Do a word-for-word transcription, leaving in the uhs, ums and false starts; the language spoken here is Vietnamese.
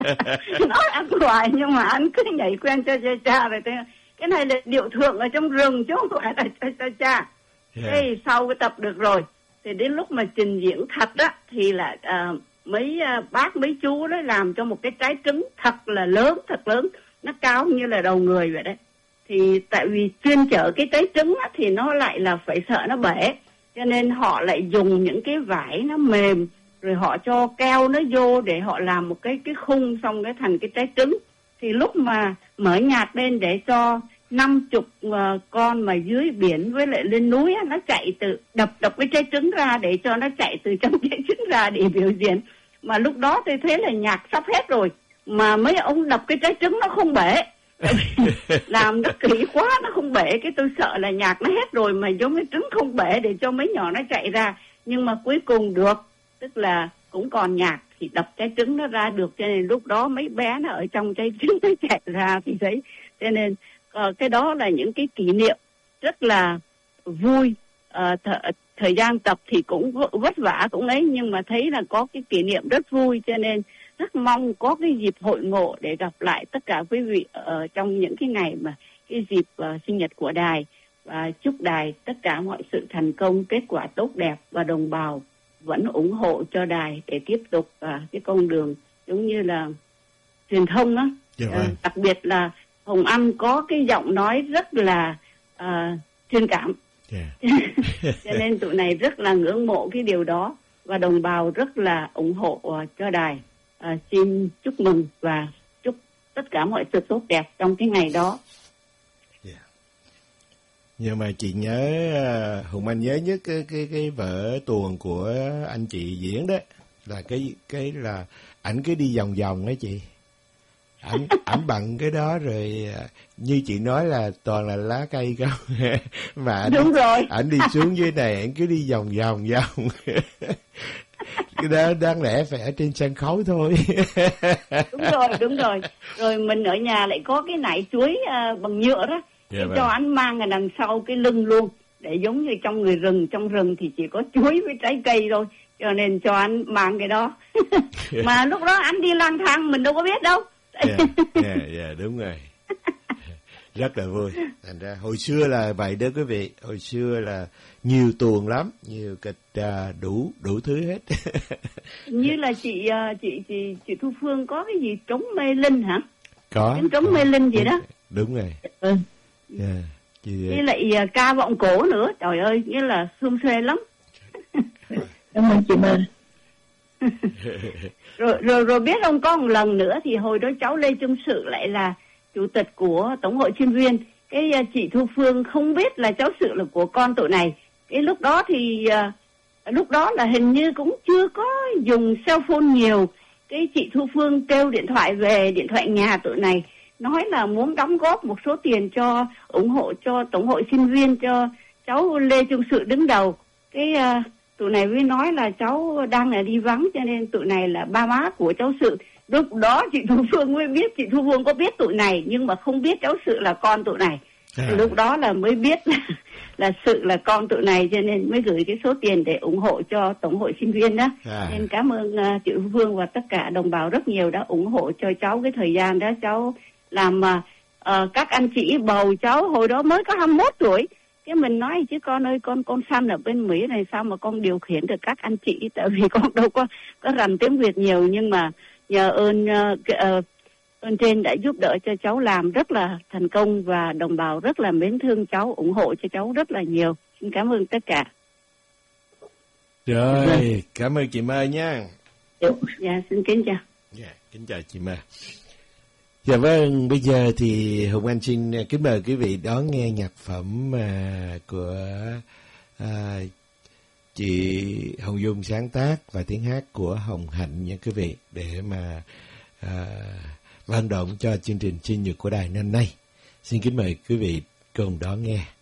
Nói ăn hoài nhưng mà anh cứ nhảy quen cho cha cha rồi thế. Cái này là điệu thượng ở trong rừng chứ không phải là cho cha cha. Yeah. Thế sau cái tập được rồi thì đến lúc mà trình diễn thật á thì là uh, mấy uh, bác mấy chú đó làm cho một cái trái trứng thật là lớn, thật lớn, nó cao như là đầu người vậy đấy. Thì tại vì chuyên chở cái trái trứng á, thì nó lại là phải sợ nó bể, cho nên họ lại dùng những cái vải nó mềm, rồi họ cho keo nó vô để họ làm một cái cái khung, xong cái thành cái trái trứng. Thì lúc mà mở nhạc lên để cho năm chục uh, con mà dưới biển với lại lên núi á, nó chạy từ đập đập cái trái trứng ra để cho nó chạy từ trong trái trứng ra để biểu diễn. Mà lúc đó tôi thấy là nhạc sắp hết rồi mà mấy ông đập cái trái trứng nó không bể. Làm nó kỹ quá nó không bể, cái tôi sợ là nhạc nó hết rồi mà giống cái trứng không bể để cho mấy nhỏ nó chạy ra. Nhưng mà cuối cùng được, tức là cũng còn nhạc thì đập trái trứng nó ra được, cho nên lúc đó mấy bé nó ở trong trái trứng nó chạy ra thì thấy. Cho nên uh, cái đó là những cái kỷ niệm rất là vui. uh, th- thời gian tập thì cũng v- vất vả cũng ấy, nhưng mà thấy là có cái kỷ niệm rất vui, cho nên rất mong có cái dịp hội ngộ để gặp lại tất cả quý vị ở trong những cái ngày mà cái dịp uh, sinh nhật của đài, và chúc đài tất cả mọi sự thành công, kết quả tốt đẹp, và đồng bào vẫn ủng hộ cho đài để tiếp tục uh, cái con đường giống như là truyền thông đó. Yeah, uh, đặc biệt là Hồng Anh có cái giọng nói rất là uh, truyền cảm. Yeah. Cho nên tụi này rất là ngưỡng mộ cái điều đó, và đồng bào rất là ủng hộ uh, cho đài. Uh, xin chúc mừng và chúc tất cả mọi sự tốt đẹp trong cái ngày đó. Yeah. Nhưng mà chị nhớ, Hùng Anh nhớ nhất cái cái cái vở tuồng của anh chị diễn đó là cái cái là ảnh cứ đi vòng vòng ấy chị, ảnh ảnh bằng cái đó rồi như chị nói là toàn là lá cây không mà ảnh, đúng rồi, ảnh đi xuống dưới này ảnh cứ đi vòng vòng vòng. Cái đó đáng lẽ phải ở trên sân khấu thôi. Đúng rồi, đúng rồi. Rồi mình ở nhà lại có cái nải chuối uh, bằng nhựa đó, yeah, cho anh mang ở đằng sau cái lưng luôn, để giống như trong người rừng, trong rừng thì chỉ có chuối với trái cây thôi, cho nên cho anh mang cái đó. Mà lúc đó anh đi lang thang mình đâu có biết đâu. Yeah, yeah, yeah, đúng rồi. Rất là vui. Thành ra hồi xưa là vậy đó quý vị, hồi xưa là nhiều tuồng lắm, nhiều kịch, đủ đủ thứ hết. Như là chị chị chị chị Thu Phương có cái gì trống mê linh hả? Có. Cái trống có, mê linh gì đúng, đó. Đúng rồi. Ừ. Yeah, chị... Với lại ca vọng cổ nữa, trời ơi, nghĩa là sum xuê lắm. Cảm ơn chị Mơ. rồi rồi rồi biết không, có một lần nữa thì hồi đó cháu Lê Trung Sự lại là chủ tịch của Tổng hội chuyên viên. Cái uh, chị Thu Phương không biết là cháu Sự là của con tụi này. Cái lúc đó thì uh, lúc đó là hình như cũng chưa có dùng cell phone nhiều. Cái chị Thu Phương kêu điện thoại về, điện thoại nhà tụi này, nói là muốn đóng góp một số tiền cho ủng hộ cho Tổng hội sinh viên, cho cháu Lê Trung Sự đứng đầu. Cái uh, tụi này mới nói là cháu đang là đi vắng, cho nên tụi này là ba má của cháu Sự. Lúc đó chị Thu Phương mới biết, chị Thu Phương có biết tụi này nhưng mà không biết cháu Sự là con tụi này. À. Lúc đó là mới biết là, là Sự là con tụi này, cho nên mới gửi cái số tiền để ủng hộ cho Tổng hội sinh viên đó. À. Nên cảm ơn uh, chị Thu Phương và tất cả đồng bào rất nhiều đã ủng hộ cho cháu cái thời gian đó. Cháu làm uh, uh, các anh chị bầu cháu hồi đó mới có hai mươi mốt tuổi. Cái mình nói chứ con ơi, con con sanh ở bên Mỹ này sao mà con điều khiển được các anh chị, tại vì con đâu có có rành tiếng Việt nhiều, nhưng mà nhờ ơn uh, uh, ơn trên đã giúp đỡ cho cháu làm rất là thành công, và đồng bào rất là mến thương cháu, ủng hộ cho cháu rất là nhiều. Xin cảm ơn tất cả. Rồi, cảm ơn chị Mơ nha. Dạ, xin kính chào. Dạ, kính chào chị Mơ. Dạ vâng, bây giờ thì Hùng Anh xin kính mời quý vị đón nghe nhạc phẩm à, của à, chị Hồng Dung sáng tác và tiếng hát của Hồng Hạnh nha quý vị, để mà à, vận động cho chương trình sinh nhật của đài năm nay. Xin kính mời quý vị cùng đón nghe.